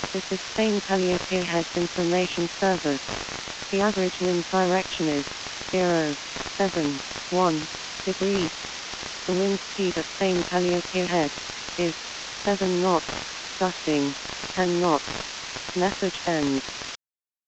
This is Spain Calliope Heads Information Service. The average wind direction is 071 degrees. The wind speed at Spain Calliope Head is 7 knots, gusting 10 knots. Message ends.